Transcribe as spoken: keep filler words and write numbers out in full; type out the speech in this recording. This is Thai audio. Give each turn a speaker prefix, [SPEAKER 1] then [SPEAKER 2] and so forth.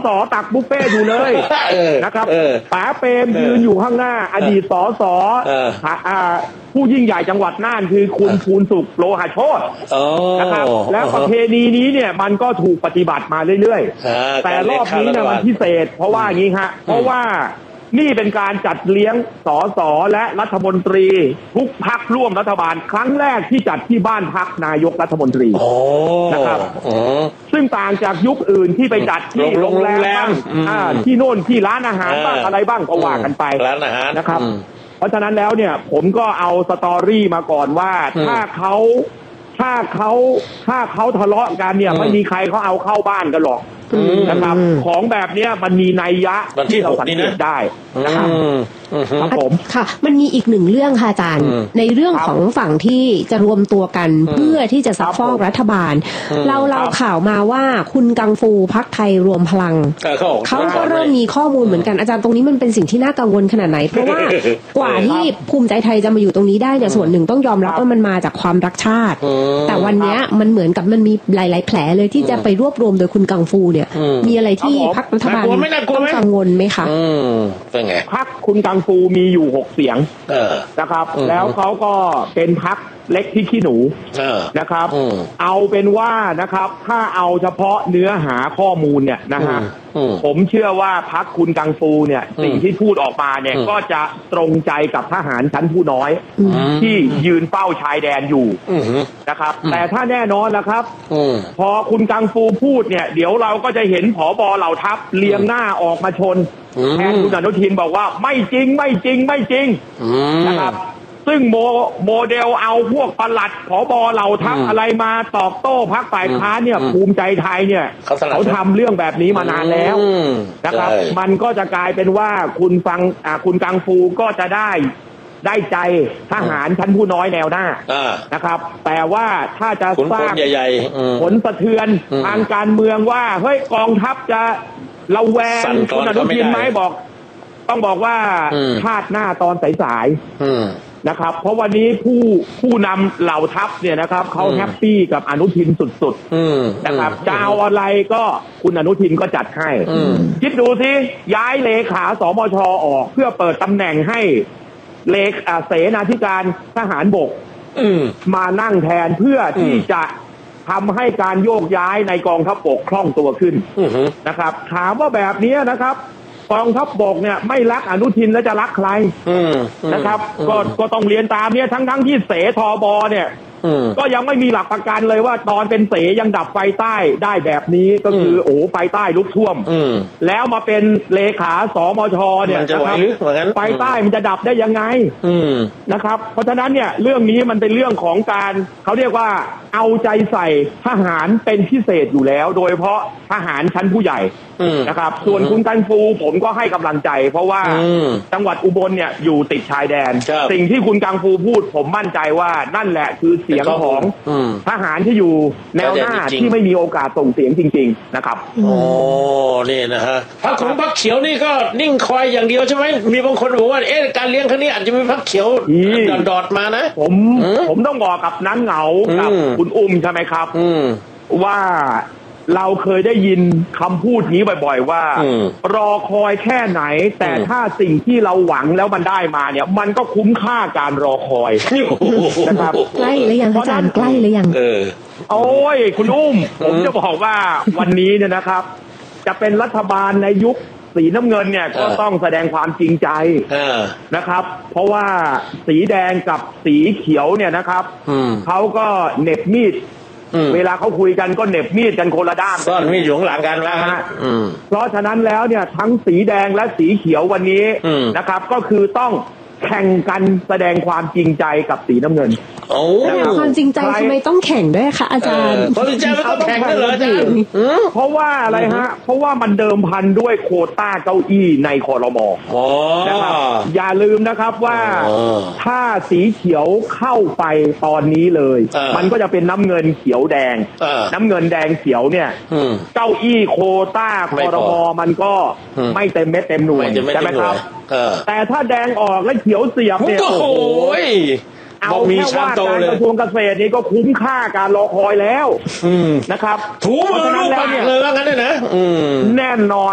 [SPEAKER 1] สตักบุฟเฟ่อยู่เลยนะครับป๋าเปรมยืนอยู่ข้างหน้าอดีตสสผู้ยิ่งใหญ่จังหวัดน่านคือคุณภูลสุขโลหะโชตินะครับและประเพณีนี้เนี่ยมันก็ถูกปฏิบัติมาเรื่อยๆแต่รอบนี้เนี่ยมันพิเศษเพราะว่าอย่างนี้ฮะเพราะว่านี่เป็นการจัดเลี้ยงสสและรัฐมนตรีทุกพรรคร่วมรัฐบาลครั้งแรกที่จัดที่บ้านพักนายกรัฐมนตรีนะครับซึ่งต่างจากยุคอื่นที่ไปจัดที่โรงแรมบ้างที่โน่นที่ร้านอาหารบ้างอะไรบ้างก็ว่ากันไปร้านอาหารนะครับเพราะฉะนั้นแล้วเนี่ยผมก็เอาสตอรี่มาก่อนว่าถ้าเขาถ้าเขาถ้าเขาทะเลาะกันเนี่ยไม่มีใครเขาเอาเข้าบ้านกันหรอกนะครับของแบบนี้มันมีนัยยะที่เราสังเกตได้นะครับครับผม
[SPEAKER 2] ค่ะมันมีอีกหนึ่งเรื่องค่ะอาจารย์ในเรื่องของฝั่งที่จะรวมตัวกันเพื่อที่จะซักฟอกรัฐบาลเราเราข่าวมาว่าคุณกังฟูพรรคไทยรวมพลังเขาก็เริ่มมีข้อมูลเหมือนกันอาจารย์ตรงนี้มันเป็นสิ่งที่น่ากังวลขนาดไหนเพราะว่ากว่าที่ภูมิใจไทยจะมาอยู่ตรงนี้ได้เนี่ยส่วนหนึ่งต้องยอมรับว่ามันมาจากความรักชาติแต่วันนี้มันเหมือนกับมันมีหลายๆแผลเลยที่จะไปรวบรวมโดยคุณกังฟูเนี่ยมีอะไรที่พรรครัฐบาลต้องกังวลไหมคะ
[SPEAKER 1] เป็นไงพรรคคุณกังฟูมีอยู่หกเสียงนะครับแล้วเขาก็เป็นพรรคเล็กที่ขี้หนูนะครับเอาเป็นว่านะครับถ้าเอาเฉพาะเนื้อหาข้อมูลเนี่ยนะฮะผมเชื่อว่าพรรคคุณกังฟูเนี่ยสิ่งที่พูดออกมาเนี่ยก็จะตรงใจกับทหารชั้นผู้น้อยที่ยืนเฝ้าชายแดนอยู่นะครับแต่ถ้าแน่นอนนะครับพอคุณกังฟูพูดเนี่ยเดี๋ยวเราก็จะเห็นผบ.เหล่าทัพเลียงหน้าออกมาชนแทนคุณอนุทินบอกว่าไม่จริงไม่จริงไม่จริงนะครับซึ่งโมโมเดลเอาพวกปลัดผบ.เหล่าทัพอะไรมาตอบโต้พรรคฝ่ายค้านเนี่ยภูมิใจไทยเนี่ยเขาทำเรื่องแบบนี้มานานแล้วนะครับมันก็จะกลายเป็นว่าคุณฟังคุณกังฟูก็จะได้ได้ใจทหารชั้นผู้น้อยแนวหน้านะครับแต่ว่าถ้าจะสร้างผลสะเทือนทางการเมืองว่าเฮ้ยกองทัพจะระแวงคุณอนุทินไหมบอกต้องบอกว่าชาติหน้าตอนสายๆนะครับเพราะวันนี้ผู้ผู้นำเหล่าทัพเนี่ยนะครับเขาแฮปปี้กับอนุทินสุดๆนะครับจะเอาอะไรก็คุณอนุทินก็จัดให้คิดดูสิย้ายเลขาสมช.ออกเพื่อเปิดตำแหน่งให้เลขาเสนาธิการทหารบกมานั่งแทนเพื่อที่จะทำให้การโยกย้ายในกองทัพบกคล่องตัวขึ้นนะครับถามว่าแบบนี้นะครับกองทัพบกเนี่ยไม่รักอนุทินแล้วจะรักใครนะครับก็ก็ต้องเรียนตามเนี่ยทั้งทั้งที่เสทบเนี่ยก็ยังไม่มีหลักประกันเลยว่าตอนเป็นเสยังดับไฟใต้ได้แบบนี้ก็คือโอ้ไฟใต้ลุกท่วมแล้วมาเป็นเลขาสมชเนี่ยนะครับไฟใต้มันจะดับได้ยังไงนะครับเพราะฉะนั้นเนี่ยเรื่องนี้มันเป็นเรื่องของการเขาเรียกว่าเอาใจใส่ทหารเป็นพิเศษอยู่แล้วโดยเฉพาะทหารชั้นผู้ใหญ่นะครับส่วนคุณกังฟูผมก็ให้กำลังใจเพราะว่าจังหวัดอุบลเนี่ยอยู่ติดชายแดนสิ่งที่คุณกังฟูพูดผมมั่นใจว่านั่นแหละคือเสียงของทหารที่อยู่แนวหน้าที่ไม่มีโอกาสส่งเสียงจริงๆนะครับ
[SPEAKER 3] โอ้นี่นะฮะพรรคของพรรคเขียวนี่ก็นิ่งคอยอย่างเดียวใช่ไหมมีบางคนบอกว่าเอ๊ะการเลี้ยงครั้งนี้อาจจะมีพรรคเขียวดอดมานะ
[SPEAKER 1] ผมผมต้องบอกกับนั้นเหงากับคุณอุ้มใช่ไหมครับว่าเราเคยได้ยินคำพูดนี้บ่อยๆว่ารอคอยแค่ไหนแต่ถ้าสิ่งที่เราหวังแล้วมันได้มาเนี่ยมันก็คุ้มค่าการรอคอยนะครับ
[SPEAKER 2] ใกล้หรือยังอาจารย์ใกล้หรือยัง
[SPEAKER 1] เออโอ้ยคุณอุ้มผมจะบอกว่าวันนี้เนี่ยนะครับจะเป็นรัฐบาลในยุคสีน้ำเงินเนี่ยก็ต้องแสดงความจริงใจนะครับเพราะว่าสีแดงกับสีเขียวเนี่ยนะครับเขาก็เหน็บมีดเวลาเขาคุยกันก็เหน็บมีดกันคนละด้าม
[SPEAKER 3] ซ่อนมีดอยู่ข้างหลังกันแล้วฮะ
[SPEAKER 1] เพราะฉะนั้นแล้วเนี่ยทั้งสีแดงและสีเขียววันนี้นะครับก็คือต้องแข่งกันแสดงความจริงใจกับสีน้ำเงิน
[SPEAKER 2] โอ้ความจริงใจทำไมต้องแข่งด้วยคะอาจารย์
[SPEAKER 3] ความจริงใจไม่ต้องแข่งด้วยเหรออาจารย์
[SPEAKER 1] เพราะว่าอะไรฮะเพราะว่ามันเดิมพันด้วยโควต้าเก้าอี้ในครม.นะครับอย่าลืมนะครับว่าถ้าสีเขียวเข้าไปตอนนี้เลยมันก็จะเป็นน้ำเงินเขียวแดงน้ำเงินแดงเขียวเนี่ยเก้าอี้โควต้าครม.มันก็ไม่เต็มเม็ดเต็มหน่วยใช่ไหมครับแต่ถ้าแดงออกและเขียวเสียบเนี่ยโอ้โหเอาแค่ว่าการกระทรวงเกษตรนี้ก็คุ้มค่าการรอคอยแล้วนะครับ
[SPEAKER 3] ถูมือลูกปากเลยว่างั้นเลยนะ
[SPEAKER 1] แน่นอน